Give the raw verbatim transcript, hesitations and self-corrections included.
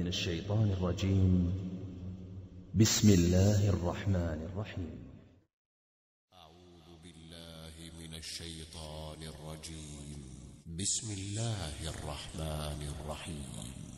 من الشيطان الرجيم. بسم الله الرحمن الرحيم. أعوذ بالله من الشيطان الرجيم. بسم الله الرحمن الرحيم.